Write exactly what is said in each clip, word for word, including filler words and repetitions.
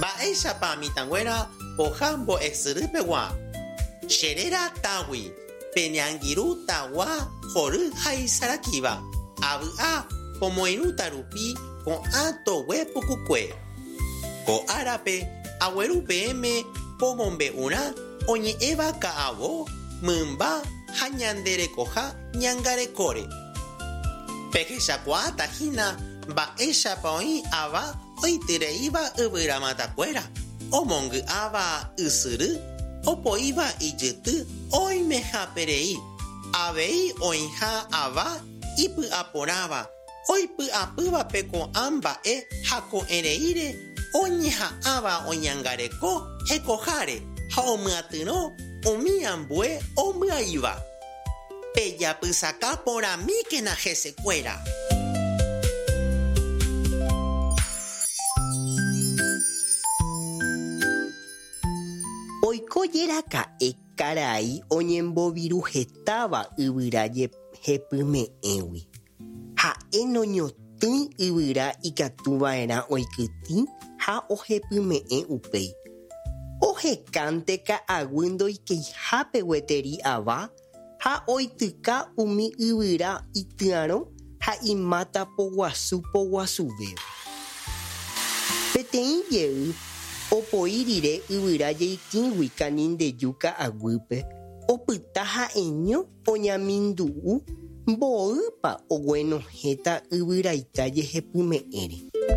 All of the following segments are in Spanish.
mba'éichapa mitãnguéra pohã mbo'esyrýpegua. Cherera tágui peñangirũ tagua hory ha isarakíva avy'a pomoirũta rupi ko'ã togue pukukue. Ko árape agueru peẽme pomombe'urã oñe'ẽva ka'avo mymba ha ñanderekoha ñangarekóre. Pehechakuaatahína mba'éichapa oĩ ava oityreíva yvyrãmatakuéra omongy'áva ysyry opoíva ijyty oimeháperei avei oĩha ava ipy'aporãva oipy'apývape ko'ã mba'e ha ko'ẽreíre oñeha'ãva oñangareko hekoháre ha omyatyrõ umi ambue omyaíva. Pejapysaka poramíkena hesekuéra. Oikojéra ka'e karai oñemboviruhetáva yvyra jepyme'ẽgui. Ha'e noñotỹi yvyra ikatuva'erã oikytĩ ha ohepyme'ẽ upéi. Ohekánte ka'aguy ndoikeihápe gueteri ava ha oityka umi yvyra ityarõ ha imáta poguasu poguasuvéva. Peteĩ jey opoi rire yvyra jeitĩgui kanindeju ka'aguýpe opyta ha'eño oñamindu'u mboýpa oguenohéta yvyraita jehepyme'ẽre.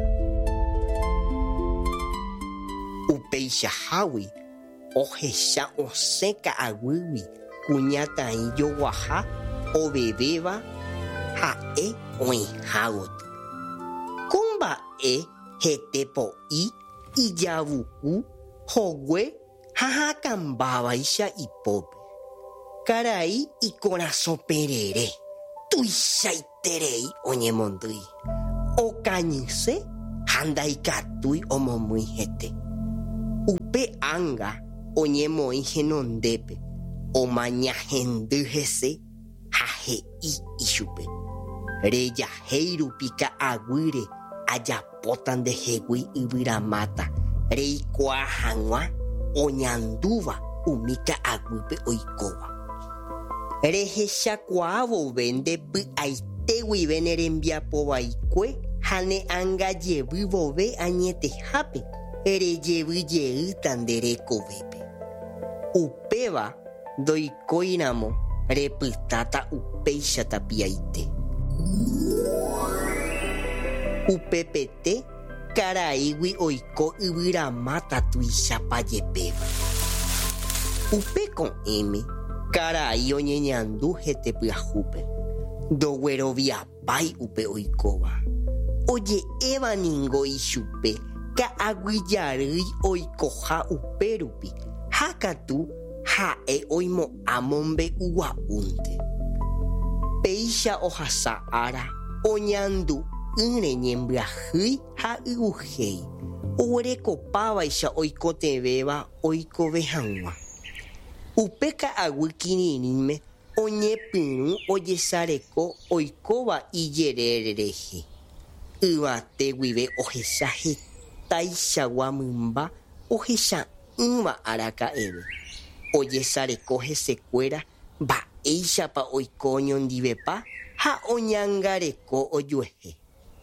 Upeichahágui ohecha osẽ ka'aguýgui kuñataĩ joguaha ovevéva ha'e oĩhágoty. Ko mba'e hetepo'i ijavu'u hogue ha hakãmbávaicha ipópe. Karai ikorasõ perere tuichaiterei oñemondýi. Okañyse ha ndaikatúi omomýi hete. Upe anga oñemoĩ henondépe omañahendy hese ha he'i ichupe. Rejahéi rupi ka'aguýre ajapóta ndehegui yvyramáta reikuaa hag̃ua oñandúva umi ka'aguýpe oikóva. Rehechakuaa vove ndepy'aite guive nerembiapovaikue ha ne'angajevy vove añetehápe rejevyjeýta nderekovépe. Upéva ndoikóiramo repytáta upéicha tapiaite. Upépete karaigui oiko yvyramáta tuichapa jepéva. Upe ko'ẽme karai oñeñandu hete pyahúpe. Ndogueroviapái upe oikóva. Oje'éva ningo ichupe ka'aguijarýi oikoha upérupi ha katu ha'e oimo'ã mombe'ugua'únte. Péicha ohasa ára oñandu'ýre ñembyahýi ha yvuhéi oguerekopávaicha oikotevẽva oikove hag̃ua. Upe ka'aguy kirirĩme oñepyrũ ojesareko oikóva ijerére rehe. Yvate guive ohecha hetaichagua mymba ohecha'ỹva araka'eve. Ojesareko hesekuéra mba'éichapa oiko oñondivepa ha oñangareko ojuehe.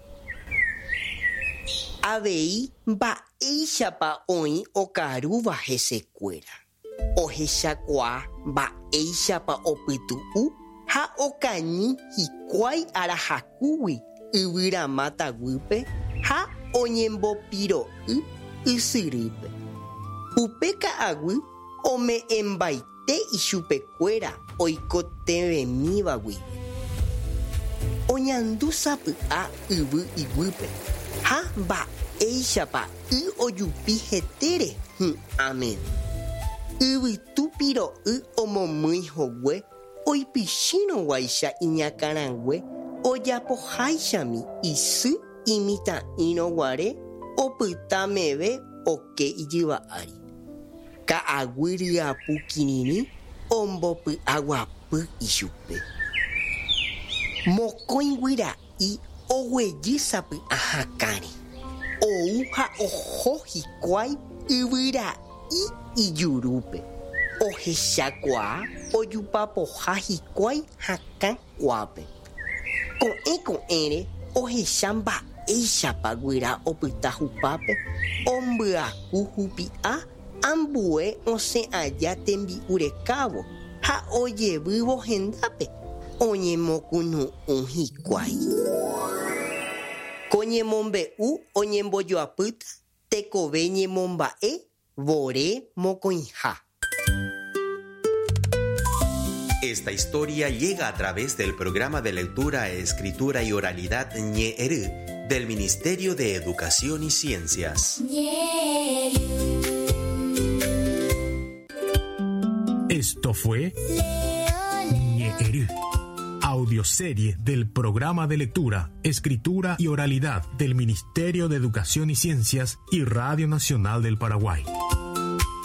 Avei mba'éichapa oĩ okarúva hesekuéra. Ohechakuaa mba'éichapa opytu'u ha okañy hikuái arahakúgui yvyramátaguýpe ha oñembopiro'y ysyrýpe. Upe ka'aguy ome'ẽmbaite ichupekuéra oikotevẽmíva guive. Oñandusapy'a yvy iguýpe ha mba'éichapa y ojupi hetére hy'ãme. Yvytupiro'y omomýi hogue oipichírõguaicha iñakãrague ojapoháichami isy imita'ỹrõguare opyta meve oke ijyva'ári. Ka'aguy ryapu kirirĩ ombopy'aguapy ichupe. Mokõi guyra'i oguejy sapy'a hakãre ouha oho hikuái yvyra'i ijurúpe. Ohechakuaa ojupapoha hikuái hakã'uápe. Ko'ẽ ko'ẽre ohecha mba'éichapa guyra opyta hupápe, ombyaku hupi'a ambue osẽ'aja tembi'u rekávo ha ojevývo hendápe oñemokunu'ũ hikuái. Koñemombe'u oñembojoapýta tekove ñemomba'e vore mokõiha. Esta historia llega a través del programa de lectura, escritura y oralidad Ñe'ẽry del Ministerio de Educación y Ciencias. Esto fue Ñe'ẽry, audioserie del programa de lectura, escritura y oralidad del Ministerio de Educación y Ciencias y Radio Nacional del Paraguay.